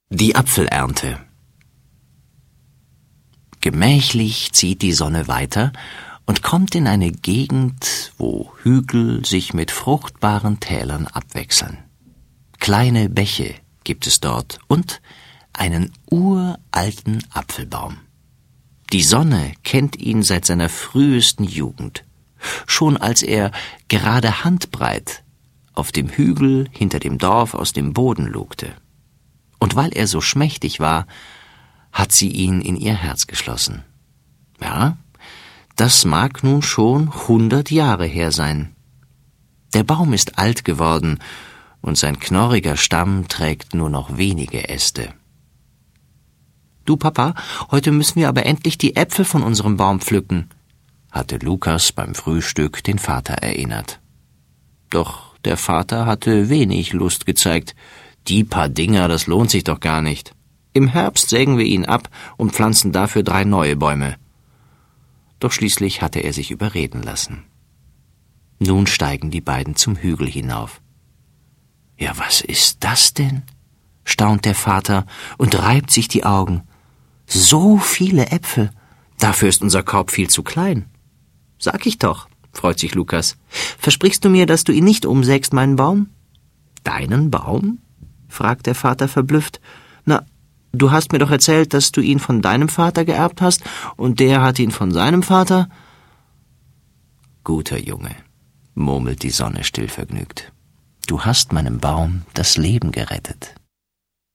Die Apfelernte. Gemächlich zieht die Sonne weiter und kommt in eine Gegend, wo Hügel sich mit fruchtbaren Tälern abwechseln. Kleine Bäche gibt es dort und einen uralten Apfelbaum. Die Sonne kennt ihn seit seiner frühesten Jugend, schon als er gerade handbreit auf dem Hügel hinter dem Dorf aus dem Boden lugte. Und weil er so schmächtig war, hat sie ihn in ihr Herz geschlossen. Ja, das mag nun schon 100 Jahre her sein. Der Baum ist alt geworden und sein knorriger Stamm trägt nur noch wenige Äste. »Du, Papa, heute müssen wir aber endlich die Äpfel von unserem Baum pflücken«, hatte Lukas beim Frühstück den Vater erinnert. Doch der Vater hatte wenig Lust gezeigt. Die paar Dinger, das lohnt sich doch gar nicht. Im Herbst sägen wir ihn ab und pflanzen dafür 3 neue Bäume. Doch schließlich hatte er sich überreden lassen. Nun steigen die beiden zum Hügel hinauf. »Ja, was ist das denn?« staunt der Vater und reibt sich die Augen. »So viele Äpfel! Dafür ist unser Korb viel zu klein.« »Sag ich doch«, freut sich Lukas. »Versprichst du mir, dass du ihn nicht umsägst, meinen Baum?« »Deinen Baum?« fragt der Vater verblüfft. »Na, du hast mir doch erzählt, dass du ihn von deinem Vater geerbt hast, und der hat ihn von seinem Vater.« »Guter Junge«, murmelt die Sonne stillvergnügt. »Du hast meinem Baum das Leben gerettet.«